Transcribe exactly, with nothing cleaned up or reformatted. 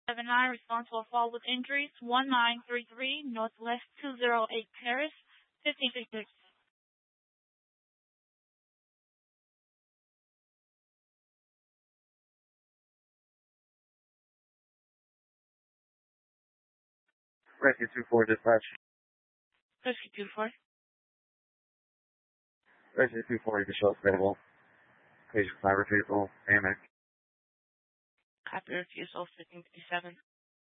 seven nine, responsible for with injuries, one nine three three, Northwest two oh eight Paris, fifteen fifty-six. Rescue two four dispatch. Rescue two four. Rescue two four, you can show us available. Patient cyber vehicle, A M X. Copy refusal, fifteen fifty-seven.